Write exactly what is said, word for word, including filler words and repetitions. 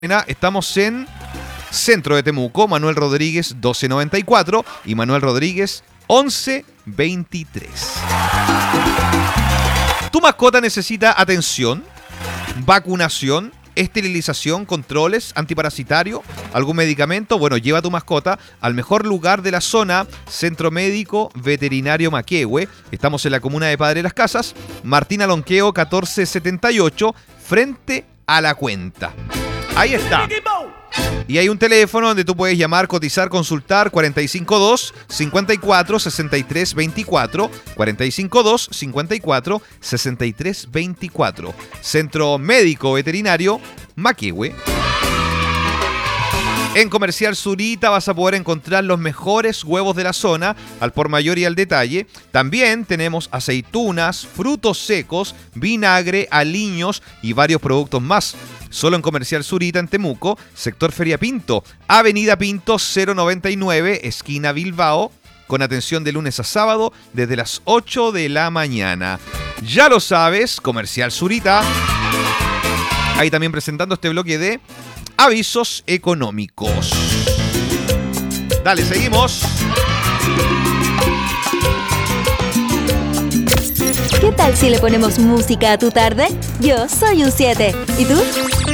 Estamos en Centro de Temuco, Manuel Rodríguez doce noventa y cuatro y Manuel Rodríguez once veintitrés. ¿Tu mascota necesita atención, vacunación, esterilización, controles, antiparasitario, algún medicamento? Bueno, lleva a tu mascota al mejor lugar de la zona, Centro Médico Veterinario Maquehue. Estamos en la comuna de Padre Las Casas, Martín Alonqueo catorce setenta y ocho, frente a la cuenta. Ahí está. Y hay un teléfono donde tú puedes llamar, cotizar, consultar, cuarenta y cinco dos, cincuenta y cuatro, sesenta y tres veinticuatro, cuarenta y cinco dos, cincuenta y cuatro, sesenta y tres veinticuatro. Centro Médico Veterinario Maquehue. En Comercial Zurita vas a poder encontrar los mejores huevos de la zona, al por mayor y al detalle. También tenemos aceitunas, frutos secos, vinagre, aliños y varios productos más. Solo en Comercial Zurita en Temuco, sector Feria Pinto, Avenida Pinto cero noventa y nueve, esquina Bilbao, con atención de lunes a sábado desde las ocho de la mañana. Ya lo sabes, Comercial Zurita. Ahí también presentando este bloque de avisos económicos. Dale, seguimos. ¿Qué tal si le ponemos música a tu tarde? Yo soy un siete. ¿Y tú?